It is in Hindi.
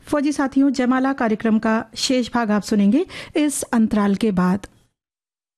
फौजी साथियों, जयमाला कार्यक्रम का शेष भाग आप सुनेंगे इस अंतराल के बाद।